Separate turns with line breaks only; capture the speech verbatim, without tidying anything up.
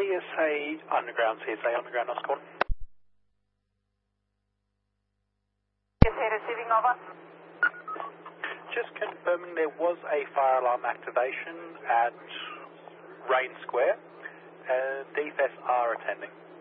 S A Underground, C S A Underground, Oscorn.
C S A receiving over.
Just confirming there was a fire alarm activation at Rain Square. Uh, D F S are attending.